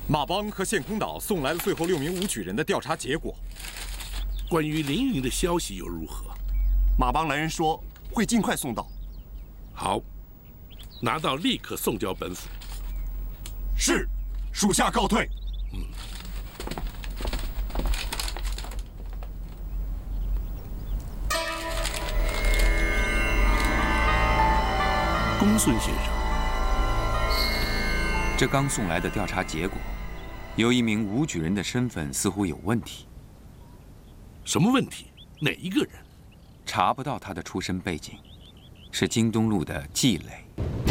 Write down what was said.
马帮和县空岛送来了最后6名武举人的调查结果。 关于凌云的消息又如何？ 马帮来人说会尽快送到。 好，拿到立刻送交本府。 是，属下告退。 公孙先生， 这刚送来的调查结果，有一名武举人的身份似乎有问题。 什么问题？哪一个人？ 查不到他的出身背景，是京东路的季磊。